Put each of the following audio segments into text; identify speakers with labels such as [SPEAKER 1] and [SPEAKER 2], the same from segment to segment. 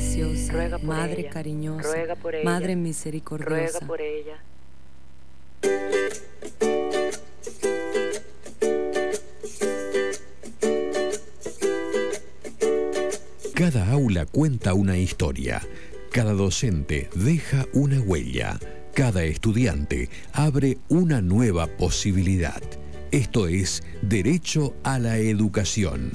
[SPEAKER 1] preciosa,
[SPEAKER 2] ruega por
[SPEAKER 1] Madre
[SPEAKER 2] ella,
[SPEAKER 1] cariñosa,
[SPEAKER 2] ruega por ella,
[SPEAKER 1] Madre misericordiosa.
[SPEAKER 2] ruega por ella.
[SPEAKER 3] Cada aula cuenta una historia, cada docente deja una huella, cada estudiante abre una nueva posibilidad. Esto es Derecho a la Educación.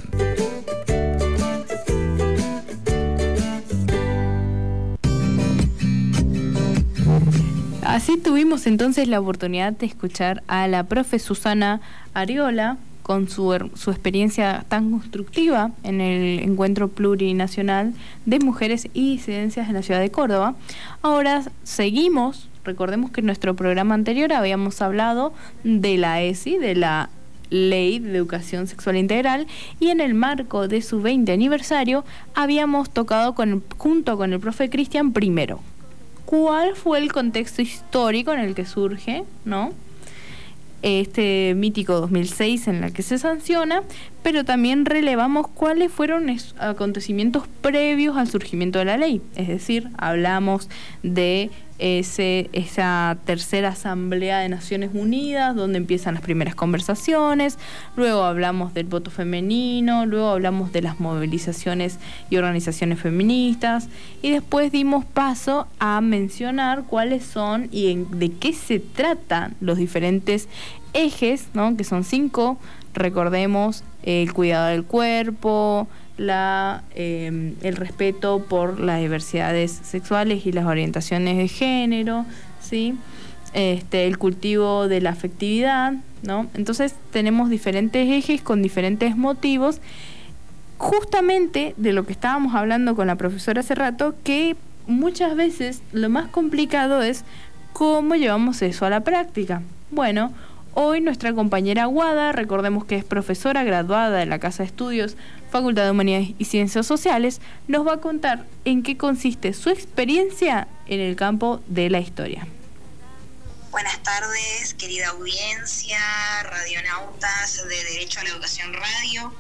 [SPEAKER 4] Así tuvimos entonces la oportunidad de escuchar a la profe Susana Ariola con su experiencia tan constructiva en el Encuentro Plurinacional de Mujeres y Disidencias en la ciudad de Córdoba. Ahora seguimos, recordemos que en nuestro programa anterior habíamos hablado de la ESI, de la Ley de Educación Sexual Integral, y en el marco de su 20 aniversario habíamos tocado junto con el profe Cristian primero cuál fue el contexto histórico en el que surge, ¿no?, este mítico 2006 en la que se sanciona, pero también relevamos cuáles fueron acontecimientos previos al surgimiento de la ley. Es decir, hablamos de esa tercera asamblea de Naciones Unidas, donde empiezan las primeras conversaciones, luego hablamos del voto femenino, luego hablamos de las movilizaciones y organizaciones feministas, y después dimos paso a mencionar cuáles son y de qué se tratan los diferentes ejes, ¿no?, que son 5, recordemos, el cuidado del cuerpo, el respeto por las diversidades sexuales y las orientaciones de género, ¿sí?, el cultivo de la afectividad, ¿no? Entonces tenemos diferentes ejes con diferentes motivos, justamente de lo que estábamos hablando con la profesora hace rato, que muchas veces lo más complicado es cómo llevamos eso a la práctica. Bueno, hoy nuestra compañera Guada, recordemos que es profesora graduada de la Casa de Estudios, Facultad de Humanidades y Ciencias Sociales, nos va a contar en qué consiste su experiencia en el campo de la historia.
[SPEAKER 5] Buenas tardes, querida audiencia, radionautas de Derecho a la Educación Radio.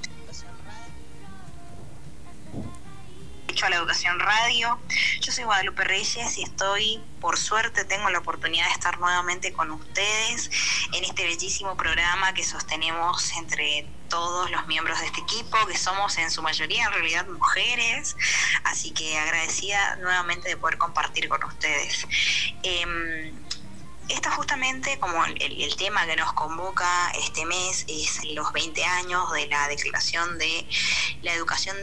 [SPEAKER 5] Yo soy Guadalupe Reyes y por suerte tengo la oportunidad de estar nuevamente con ustedes en este bellísimo programa que sostenemos entre todos los miembros de este equipo, que somos en su mayoría en realidad mujeres, así que agradecida nuevamente de poder compartir con ustedes. Esto justamente, como el tema que nos convoca este mes, es los 20 años de la declaración de la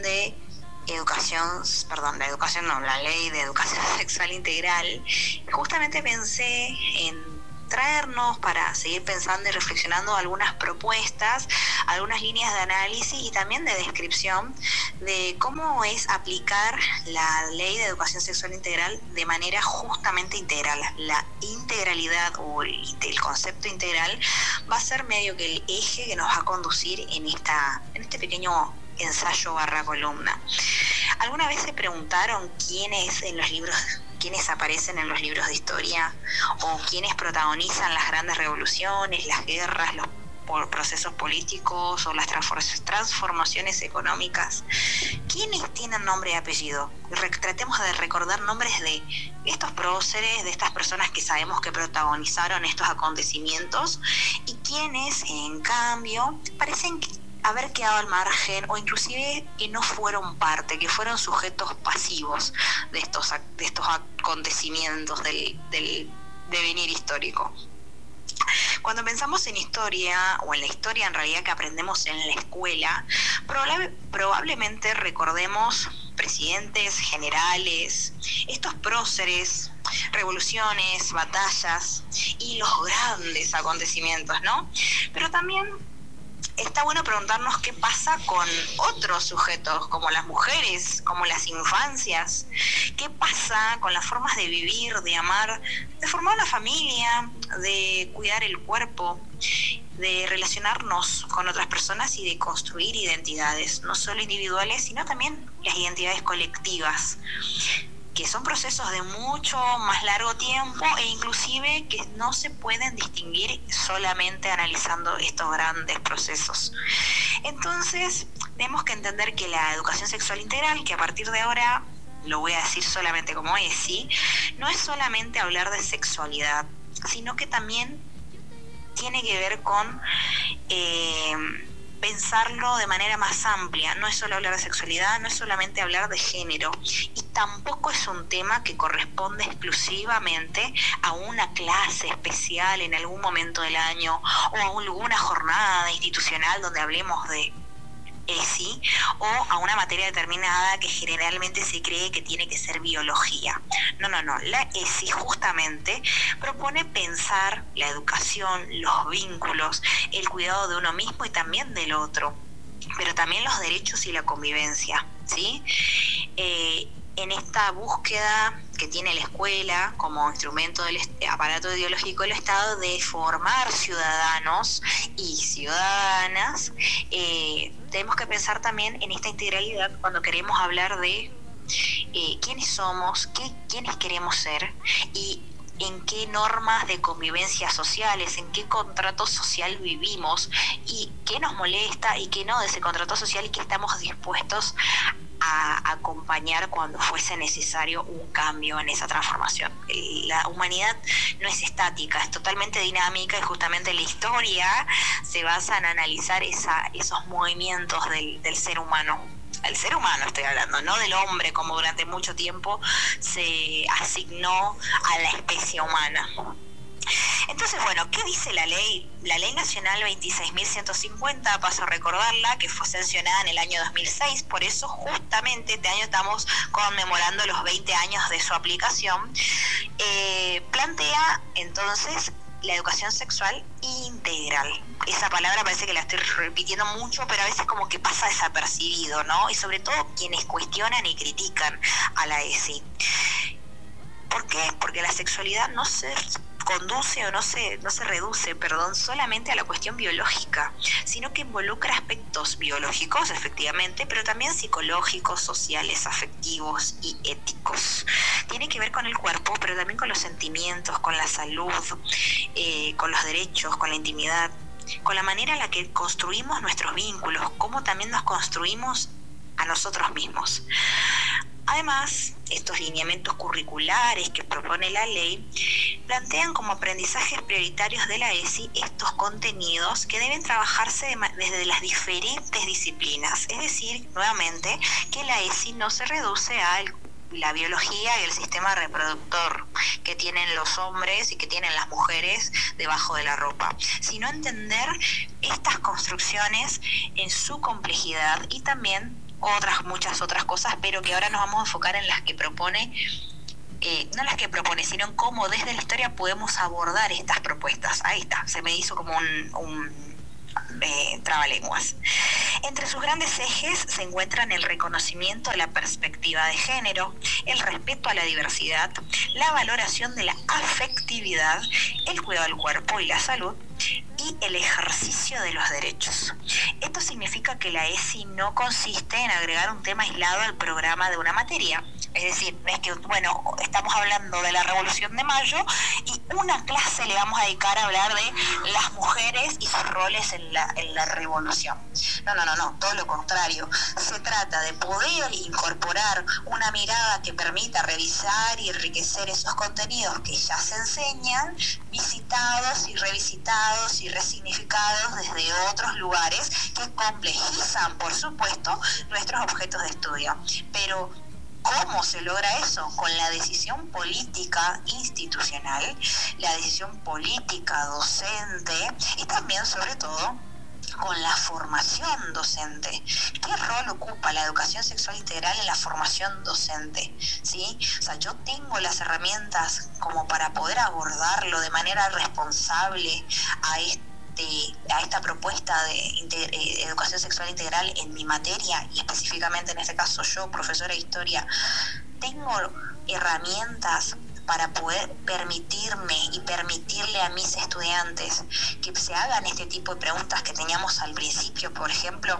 [SPEAKER 5] la Ley de Educación Sexual Integral. Justamente pensé en traernos, para seguir pensando y reflexionando, algunas propuestas, algunas líneas de análisis y también de descripción de cómo es aplicar la Ley de Educación Sexual Integral de manera justamente integral. La integralidad o el concepto integral va a ser medio que el eje que nos va a conducir en este pequeño ensayo / columna. ¿Alguna vez se preguntaron quiénes aparecen en los libros de historia, o quiénes protagonizan las grandes revoluciones, las guerras, los procesos políticos o las transformaciones económicas? ¿Quiénes tienen nombre y apellido? Tratemos de recordar nombres de estos próceres, de estas personas que sabemos que protagonizaron estos acontecimientos, y quienes, en cambio, parecen haber quedado al margen, o inclusive que no fueron parte, que fueron sujetos pasivos de estos acontecimientos del devenir histórico. Cuando pensamos en historia, o en la historia en realidad que aprendemos en la escuela, probablemente recordemos presidentes, generales, estos próceres, revoluciones, batallas y los grandes acontecimientos, ¿no? Pero también está bueno preguntarnos qué pasa con otros sujetos, como las mujeres, como las infancias. ¿Qué pasa con las formas de vivir, de amar, de formar una familia, de cuidar el cuerpo, de relacionarnos con otras personas y de construir identidades, no solo individuales, sino también las identidades colectivas, que son procesos de mucho más largo tiempo e inclusive que no se pueden distinguir solamente analizando estos grandes procesos. Entonces, tenemos que entender que la educación sexual integral, que a partir de ahora lo voy a decir solamente como ESI, no es solamente hablar de sexualidad, sino que también tiene que ver con pensarlo de manera más amplia. No es solo hablar de sexualidad, no es solamente hablar de género, y tampoco es un tema que corresponde exclusivamente a una clase especial en algún momento del año o a alguna jornada institucional donde hablemos de ESI o a una materia determinada que generalmente se cree que tiene que ser biología. No. La ESI justamente propone pensar la educación, los vínculos, el cuidado de uno mismo y también del otro, pero también los derechos y la convivencia, ¿sí? En esta búsqueda que tiene la escuela como instrumento del aparato ideológico del Estado de formar ciudadanos y ciudadanas, tenemos que pensar también en esta integralidad cuando queremos hablar de quiénes somos, quiénes queremos ser y en qué normas de convivencia sociales, en qué contrato social vivimos y qué nos molesta y qué no de ese contrato social y qué estamos dispuestos a acompañar cuando fuese necesario un cambio en esa transformación. La humanidad no es estática, es totalmente dinámica y justamente la historia se basa en analizar esos movimientos del ser humano. El ser humano estoy hablando, no del hombre como durante mucho tiempo se asignó a la especie humana. Entonces, bueno, ¿qué dice la ley? La Ley Nacional 26.150, paso a recordarla, que fue sancionada en el año 2006, por eso justamente este año estamos conmemorando los 20 años de su aplicación, plantea entonces la educación sexual integral. Esa palabra parece que la estoy repitiendo mucho, pero a veces como que pasa desapercibido, ¿no? Y sobre todo quienes cuestionan y critican a la ESI. ¿Por qué? Porque la sexualidad no se conduce o no se reduce, solamente a la cuestión biológica, sino que involucra aspectos biológicos, efectivamente, pero también psicológicos, sociales, afectivos y éticos. Tiene que ver con el cuerpo, pero también con los sentimientos, con la salud, con los derechos, con la intimidad, con la manera en la que construimos nuestros vínculos, cómo también nos construimos a nosotros mismos. Además, estos lineamientos curriculares que propone la ley plantean como aprendizajes prioritarios de la ESI estos contenidos que deben trabajarse desde las diferentes disciplinas. Es decir, nuevamente, que la ESI no se reduce a la biología y el sistema reproductor que tienen los hombres y que tienen las mujeres debajo de la ropa, sino entender estas construcciones en su complejidad y también muchas otras cosas, pero que ahora nos vamos a enfocar en las que propone, no las que propone, sino en cómo desde la historia podemos abordar estas propuestas. Ahí está, se me hizo como un trabalenguas. Entre sus grandes ejes se encuentran el reconocimiento de la perspectiva de género, el respeto a la diversidad, la valoración de la afectividad, el cuidado del cuerpo y la salud, y el ejercicio de los derechos. Esto significa que la ESI no consiste en agregar un tema aislado al programa de una materia. Es decir, no es que, bueno, estamos hablando de la Revolución de Mayo y una clase le vamos a dedicar a hablar de las mujeres y sus roles en la Revolución. No, todo lo contrario. Se trata de poder incorporar una mirada que permita revisar y enriquecer esos contenidos que ya se enseñan, visitados y revisitados y resignificados desde otros lugares que complejizan, por supuesto, nuestros objetos de estudio. Pero ¿cómo se logra eso? Con la decisión política institucional, la decisión política docente y también, sobre todo, con la formación docente. ¿Qué rol ocupa la educación sexual integral en la formación docente? ¿Sí? O sea, yo tengo las herramientas como para poder abordarlo de manera responsable a esta propuesta de educación sexual integral en mi materia, y específicamente en este caso yo, profesora de historia, tengo herramientas para poder permitirme y permitirle a mis estudiantes que se hagan este tipo de preguntas que teníamos al principio. Por ejemplo,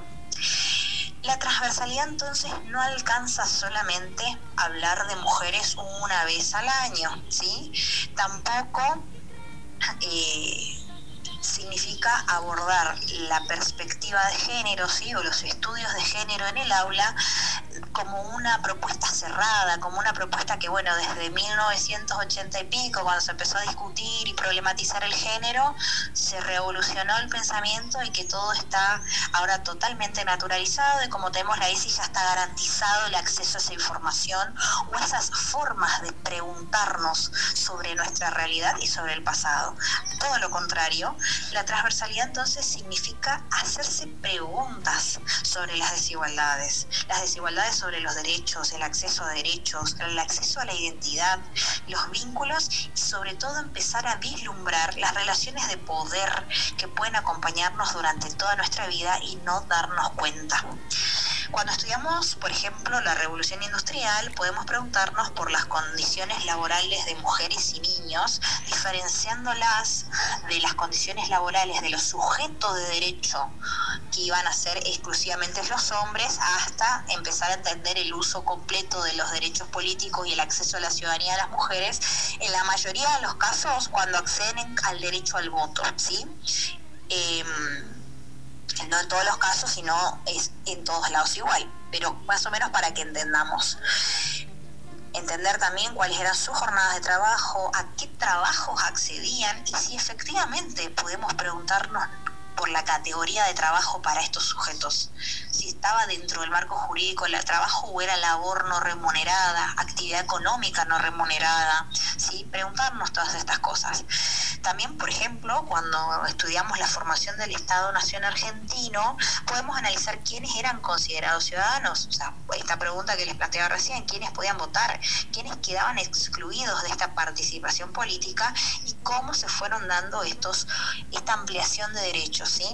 [SPEAKER 5] la transversalidad entonces no alcanza solamente a hablar de mujeres una vez al año, ¿sí? Tampoco significa abordar la perspectiva de género, ¿sí? O los estudios de género en el aula como una propuesta cerrada, como una propuesta que, bueno, desde 1980 y pico, cuando se empezó a discutir y problematizar el género, se revolucionó el pensamiento y que todo está ahora totalmente naturalizado, y como tenemos la ESI ya está garantizado el acceso a esa información o esas formas de preguntarnos sobre nuestra realidad y sobre el pasado. Todo lo contrario, la transversalidad entonces significa hacerse preguntas sobre las desigualdades sobre los derechos, el acceso a derechos, el acceso a la identidad, los vínculos y sobre todo empezar a vislumbrar las relaciones de poder que pueden acompañarnos durante toda nuestra vida y no darnos cuenta. Cuando estudiamos, por ejemplo, la Revolución Industrial, podemos preguntarnos por las condiciones laborales de mujeres y niños, diferenciándolas de las condiciones laborales de los sujetos de derecho, que iban a ser exclusivamente los hombres, hasta empezar a entender el uso completo de los derechos políticos y el acceso a la ciudadanía de las mujeres, en la mayoría de los casos cuando acceden al derecho al voto, ¿sí? No en todos los casos, sino es en todos lados igual, pero más o menos para que entendamos. Entender también cuáles eran sus jornadas de trabajo, a qué trabajos accedían y si efectivamente podemos preguntarnos por la categoría de trabajo para estos sujetos. Si estaba dentro del marco jurídico el trabajo o era labor no remunerada, actividad económica no remunerada, ¿sí? Preguntarnos todas estas cosas. También, por ejemplo, cuando estudiamos la formación del Estado-Nación argentino, podemos analizar quiénes eran considerados ciudadanos. O sea, esta pregunta que les planteaba recién, quiénes podían votar, quiénes quedaban excluidos de esta participación política y cómo se fueron dando esta ampliación de derechos, ¿sí?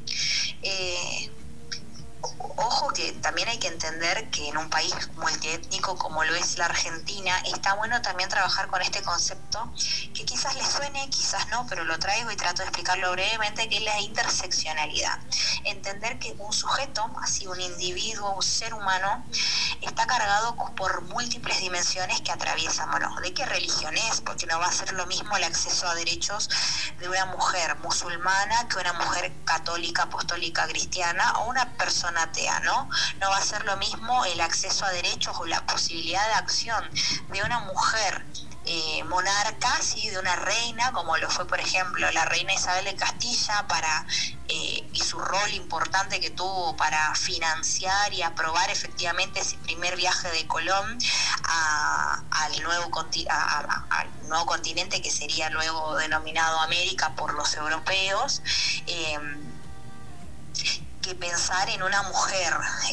[SPEAKER 5] Ojo que también hay que entender que en un país multiétnico como lo es la Argentina, está bueno también trabajar con este concepto que quizás les suene, quizás no, pero lo traigo y trato de explicarlo brevemente, que es la interseccionalidad. Entender que un sujeto, así un individuo, un ser humano, está cargado por múltiples dimensiones que atraviesan. Bueno, ¿de qué religión es? Porque no va a ser lo mismo el acceso a derechos de una mujer musulmana que una mujer católica, apostólica, cristiana o una persona atea, ¿no? No va a ser lo mismo el acceso a derechos o la posibilidad de acción de una mujer monarca, ¿sí? De una reina, como lo fue por ejemplo la reina Isabel de Castilla, y su rol importante que tuvo para financiar y aprobar efectivamente ese primer viaje de Colón al nuevo continente que sería luego denominado América por los europeos, que pensar en una mujer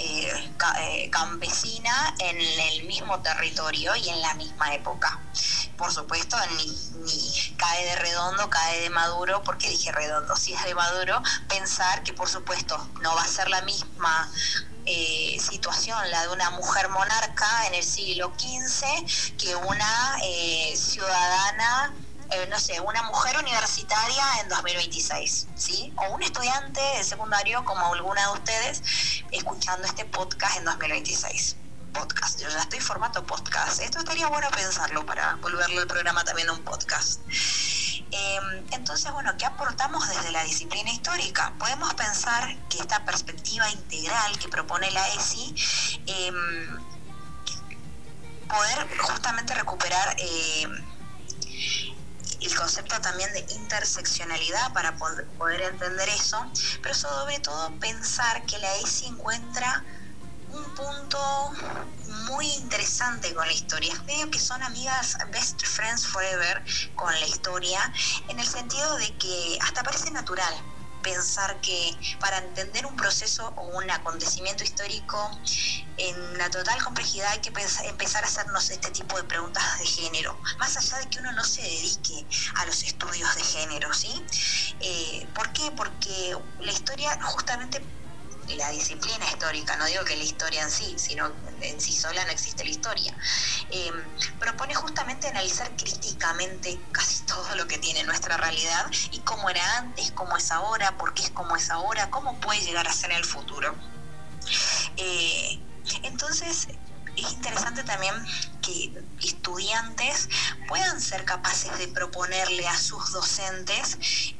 [SPEAKER 5] campesina en el mismo territorio y en la misma época. Por supuesto, ni cae de redondo, cae de maduro, porque dije redondo, si es de maduro, pensar que por supuesto no va a ser la misma situación la de una mujer monarca en el siglo XV que una ciudadana, no sé, una mujer universitaria en 2026, ¿sí? O un estudiante de secundario como alguna de ustedes escuchando este podcast en 2026. Podcast, yo ya estoy en formato podcast. Esto estaría bueno pensarlo para volverlo el programa también a un podcast. Entonces, bueno, ¿qué aportamos desde la disciplina histórica? Podemos pensar que esta perspectiva integral que propone la ESI, poder justamente recuperar el concepto también de interseccionalidad para poder entender eso, pero sobre todo pensar que la ESI encuentra un punto muy interesante con la historia. Es medio que son amigas best friends forever con la historia, en el sentido de que hasta parece natural pensar que para entender un proceso o un acontecimiento histórico en la total complejidad hay que empezar a hacernos este tipo de preguntas de género, más allá de que uno no se dedique a los estudios de género, ¿sí? ¿Por qué? Porque la historia justamente, la disciplina histórica, no digo que la historia en sí, sino en sí sola no existe la historia, propone justamente analizar críticamente casi todo lo que tiene nuestra realidad y cómo era antes, cómo es ahora, por qué es como es ahora, cómo puede llegar a ser en el futuro. Entonces, es interesante también que estudiantes puedan ser capaces de proponerle a sus docentes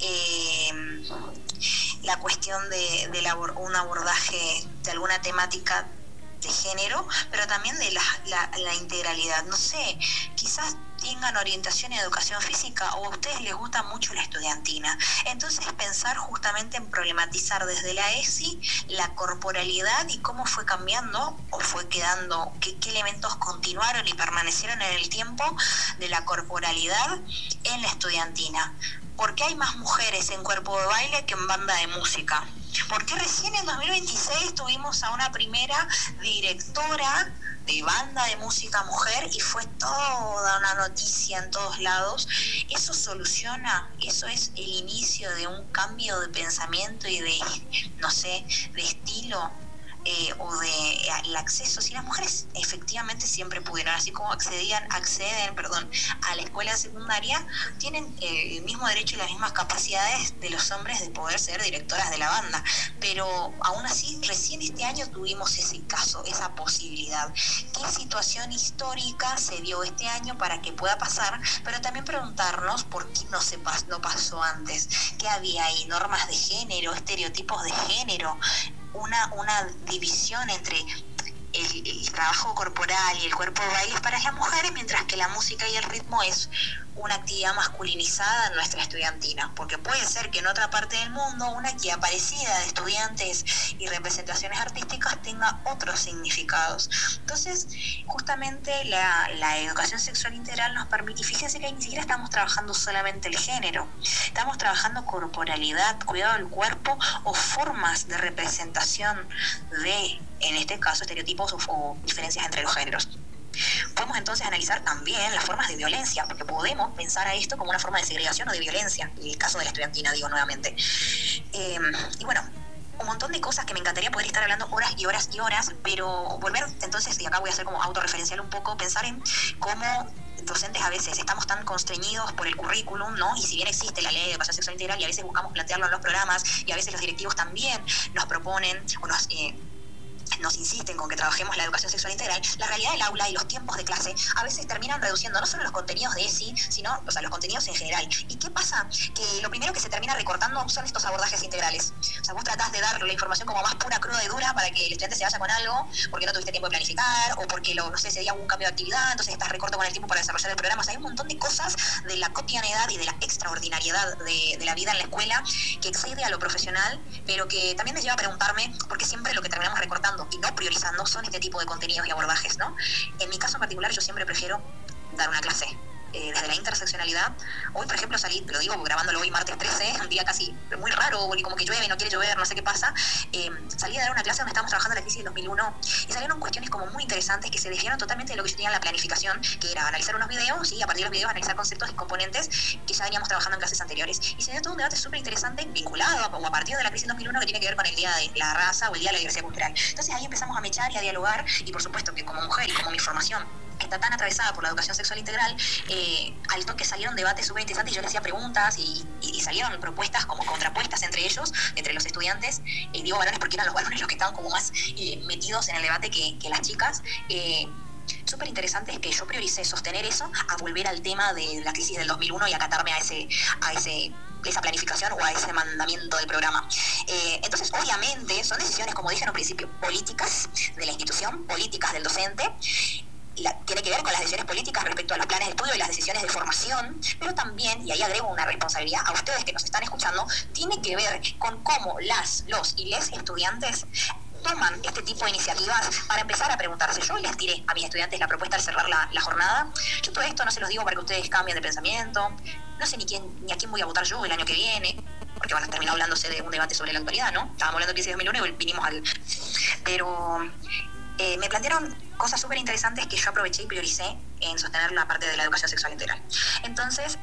[SPEAKER 5] la cuestión de un abordaje de alguna temática de género, pero también de la integralidad. No sé, quizás tengan orientación en educación física o a ustedes les gusta mucho la estudiantina. Entonces pensar justamente en problematizar desde la ESI la corporalidad y cómo fue cambiando o fue quedando, qué elementos continuaron y permanecieron en el tiempo de la corporalidad en la estudiantina. ¿Por qué hay más mujeres en cuerpo de baile que en banda de música? ¿Por qué recién en 2026 tuvimos a una primera directora de banda de música mujer y fue toda una noticia en todos lados? Eso soluciona, eso es el inicio de un cambio de pensamiento y de, no sé, de estilo. O de el acceso, si las mujeres efectivamente siempre pudieron, así como acceden a la escuela secundaria, tienen el mismo derecho y las mismas capacidades de los hombres de poder ser directoras de la banda, pero aún así recién este año tuvimos ese caso, esa posibilidad. ¿Qué situación histórica se dio este año para que pueda pasar? Pero también preguntarnos por qué no pasó antes, qué había ahí, normas de género, estereotipos de género, una división entre el trabajo corporal y el cuerpo de baile para las mujeres, mientras que la música y el ritmo es una actividad masculinizada en nuestra estudiantina, porque puede ser que en otra parte del mundo una actividad parecida de estudiantes y representaciones artísticas tenga otros significados. Entonces, justamente la educación sexual integral nos permite, y fíjense que ahí ni siquiera estamos trabajando solamente el género, estamos trabajando corporalidad, cuidado del cuerpo o formas de representación de, en este caso, estereotipos o diferencias entre los géneros. Podemos entonces analizar también las formas de violencia, porque podemos pensar a esto como una forma de segregación o de violencia, en el caso de la estudiantina, digo nuevamente. Y bueno, un montón de cosas que me encantaría poder estar hablando horas y horas y horas, pero volver entonces, y acá voy a hacer como autorreferencial un poco, pensar en cómo docentes a veces estamos tan constreñidos por el currículum, ¿no? Y si bien existe la ley de educación sexual integral y a veces buscamos plantearlo en los programas y a veces los directivos también nos proponen o nos insisten con que trabajemos la educación sexual integral, la realidad del aula y los tiempos de clase a veces terminan reduciendo no solo los contenidos de ESI, sino los contenidos en general. ¿Y qué pasa? Que lo primero que se termina recortando son estos abordajes integrales. O sea, vos tratás de dar la información como más pura, cruda y dura para que el estudiante se vaya con algo, porque no tuviste tiempo de planificar, o porque, no sé, ese día hubo un cambio de actividad, entonces estás recorto con el tiempo para desarrollar el programa. O sea, hay un montón de cosas de la cotidianidad y de la extraordinariedad de la vida en la escuela que excede a lo profesional, pero que también me lleva a preguntarme por qué siempre lo que terminamos recortando y no priorizando son este tipo de contenidos y abordajes, ¿no? En mi caso en particular, yo siempre prefiero dar una clase desde la interseccionalidad. Hoy, por ejemplo, salí, lo digo grabándolo hoy martes 13, un día casi muy raro, porque como que llueve y no quiere llover, no sé qué pasa. Salí a dar una clase donde estábamos trabajando en la crisis del 2001 y salieron cuestiones como muy interesantes que se desviaron totalmente de lo que yo tenía en la planificación, que era analizar unos videos y a partir de los videos analizar conceptos y componentes que ya veníamos trabajando en clases anteriores. Y se dio todo un debate súper interesante vinculado o a partir de la crisis del 2001 que tiene que ver con el Día de la Raza o el Día de la Diversidad Cultural. Entonces ahí empezamos a mechar y a dialogar, y por supuesto que como mujer y como mi formación está tan atravesada por la educación sexual integral, al toque salieron debates súper interesantes y yo les hacía preguntas y salieron propuestas como contrapuestas entre ellos, entre los estudiantes, digo varones porque eran los varones los que estaban como más metidos en el debate que las chicas. Súper interesante es que yo prioricé sostener eso a volver al tema de la crisis del 2001 y acatarme a esa planificación o a ese mandamiento del programa. Entonces, obviamente, son decisiones, como dije en un principio, políticas de la institución, políticas del docente. Tiene que ver con las decisiones políticas respecto a los planes de estudio y las decisiones de formación, pero también, y ahí agrego una responsabilidad a ustedes que nos están escuchando, tiene que ver con cómo los y les estudiantes toman este tipo de iniciativas para empezar a preguntarse. Yo les tiré a mis estudiantes la propuesta de cerrar la jornada. Yo todo esto no se los digo para que ustedes cambien de pensamiento. No sé ni a quién voy a votar yo el año que viene, porque van a terminar hablándose de un debate sobre la actualidad, ¿no? Estábamos hablando de crisis 2001 y vinimos Pero me plantearon cosas súper interesantes que yo aproveché y prioricé en sostener la parte de la educación sexual integral. Entonces,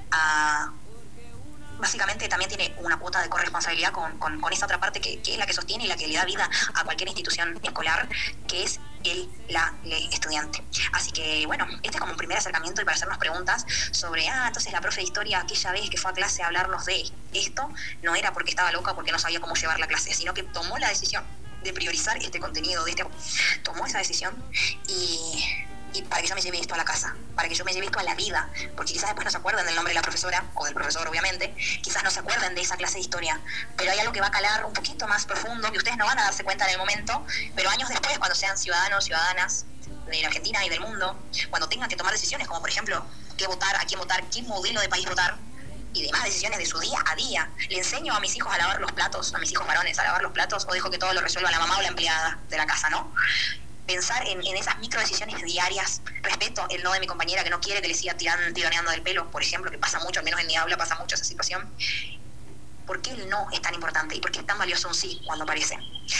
[SPEAKER 5] básicamente también tiene una cuota de corresponsabilidad con esa otra parte que es la que sostiene y la que le da vida a cualquier institución escolar, que es la estudiante. Así que bueno, este es como un primer acercamiento y para hacernos preguntas sobre, entonces la profe de historia aquella vez que fue a clase a hablarnos de esto, no era porque estaba loca o porque no sabía cómo llevar la clase, sino que tomó la decisión de priorizar este contenido, tomó esa decisión y para que yo me lleve esto a la casa, para que yo me lleve esto a la vida, porque quizás después no se acuerden del nombre de la profesora o del profesor, obviamente, quizás no se acuerden de esa clase de historia, pero hay algo que va a calar un poquito más profundo, que ustedes no van a darse cuenta en el momento, pero años después, cuando sean ciudadanos, ciudadanas de la Argentina y del mundo, cuando tengan que tomar decisiones, como por ejemplo, qué votar, a quién votar, qué modelo de país votar, y demás decisiones de su día a día. ¿Le enseño a mis hijos a lavar los platos, a mis hijos varones a lavar los platos, o dejo que todo lo resuelva la mamá o la empleada de la casa, no? Pensar en esas micro decisiones diarias. Respeto el no de mi compañera que no quiere que le siga tironeando del pelo, por ejemplo, que pasa mucho, al menos en mi aula pasa mucho esa situación. ¿Por qué el no es tan importante? ¿Y por qué es tan valioso un sí cuando aparece?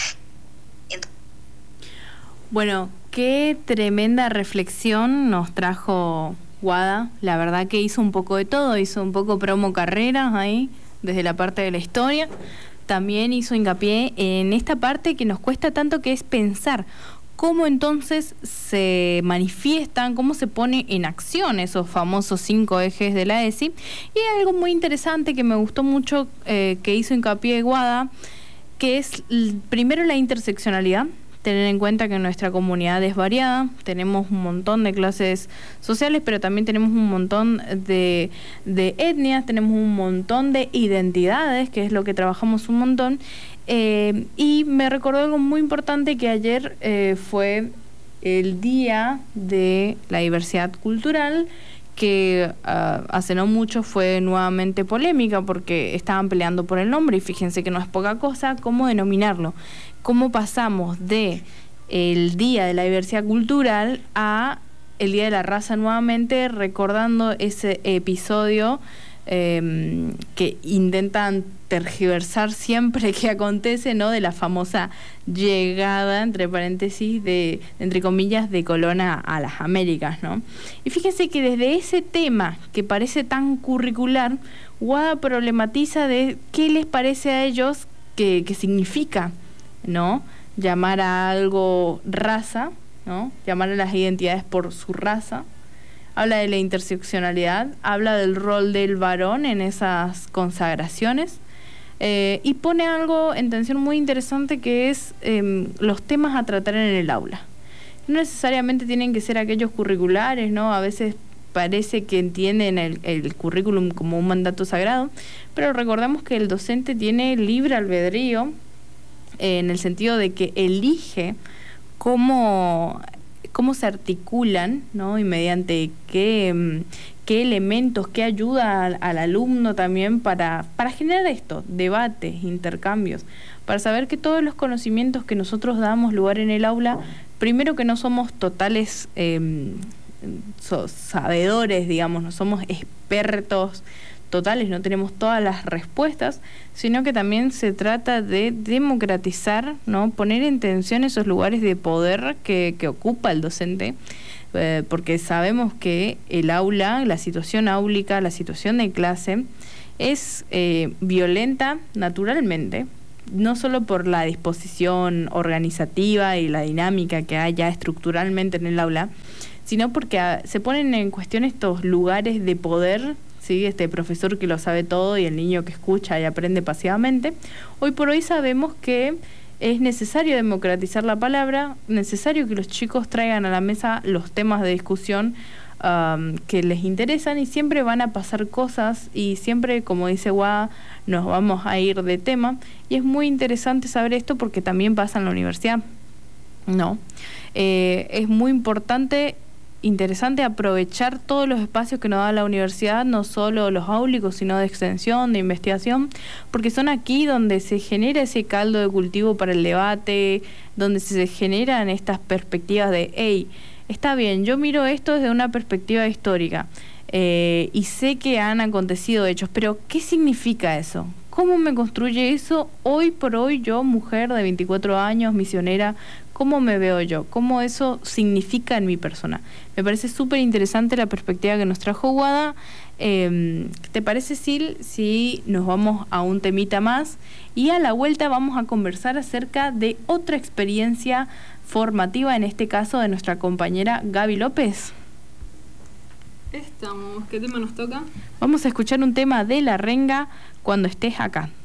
[SPEAKER 4] Bueno, qué tremenda reflexión nos trajo Guada. La verdad que hizo un poco de todo, hizo un poco promo carreras ahí, desde la parte de la historia. También hizo hincapié en esta parte que nos cuesta tanto, que es pensar cómo entonces se manifiestan, cómo se pone en acción esos famosos 5 ejes de la ESI. Y hay algo muy interesante que me gustó mucho, que hizo hincapié Guada, que es primero la interseccionalidad. Tener en cuenta que nuestra comunidad es variada, tenemos un montón de clases sociales, pero también tenemos un montón de etnias, tenemos un montón de identidades, que es lo que trabajamos un montón. Y me recordó algo muy importante, que ayer fue el Día de la Diversidad Cultural, que hace no mucho fue nuevamente polémica porque estaban peleando por el nombre, y fíjense que no es poca cosa cómo denominarlo. Cómo pasamos de el Día de la Diversidad Cultural a el Día de la Raza nuevamente, recordando ese episodio que intentan tergiversar siempre que acontece, ¿no? De la famosa llegada, entre paréntesis, entre comillas, de Colón a las Américas, ¿no? Y fíjense que desde ese tema que parece tan curricular, Guada problematiza de qué les parece a ellos que significa, ¿no? Llamar a algo raza, ¿no? Llamar a las identidades por su raza. Habla de la interseccionalidad, habla del rol del varón en esas consagraciones, y pone algo en tensión muy interesante, que es los temas a tratar en el aula. No necesariamente tienen que ser aquellos curriculares, ¿no? A veces parece que entienden el currículum como un mandato sagrado, pero recordemos que el docente tiene libre albedrío, en el sentido de que elige cómo se articulan, ¿no? Y mediante qué elementos, qué ayuda al alumno también para generar esto, debates, intercambios, para saber que todos los conocimientos que nosotros damos lugar en el aula, primero que no somos totales sabedores, digamos, no somos expertos totales, no tenemos todas las respuestas, sino que también se trata de democratizar, ¿no? Poner en tensión esos lugares de poder que ocupa el docente, porque sabemos que el aula, la situación áulica, la situación de clase es violenta naturalmente, no solo por la disposición organizativa y la dinámica que hay ya estructuralmente en el aula, sino porque se ponen en cuestión estos lugares de poder, ¿sí? Este profesor que lo sabe todo y el niño que escucha y aprende pasivamente. Hoy por hoy sabemos que es necesario democratizar la palabra, necesario que los chicos traigan a la mesa los temas de discusión que les interesan, y siempre van a pasar cosas, y siempre, como dice Guada, nos vamos a ir de tema, y es muy interesante saber esto porque también pasa en la universidad, ¿no? Es muy interesante aprovechar todos los espacios que nos da la universidad, no solo los áulicos, sino de extensión, de investigación, porque son aquí donde se genera ese caldo de cultivo para el debate, donde se generan estas perspectivas de, hey, está bien, yo miro esto desde una perspectiva histórica, y sé que han acontecido hechos, pero ¿qué significa eso? ¿Cómo me construye eso hoy por hoy yo, mujer de 24 años, misionera? ¿Cómo me veo yo? ¿Cómo eso significa en mi persona? Me parece súper interesante la perspectiva que nos trajo Guada. ¿Te parece, Sil, si nos vamos a un temita más? Y a la vuelta vamos a conversar acerca de otra experiencia formativa, en este caso de nuestra compañera Gaby López.
[SPEAKER 1] Estamos. ¿Qué tema nos toca?
[SPEAKER 4] Vamos a escuchar un tema de La Renga, Cuando estés acá.